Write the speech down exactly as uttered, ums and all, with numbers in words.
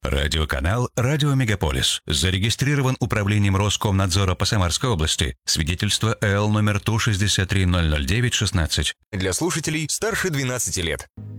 Радиоканал «Радио Мегаполис». Зарегистрирован Управлением Роскомнадзора по Самарской области. Свидетельство Л номер Ту шестьдесят три ноль ноль девять шестнадцать. Для слушателей старше двенадцати лет.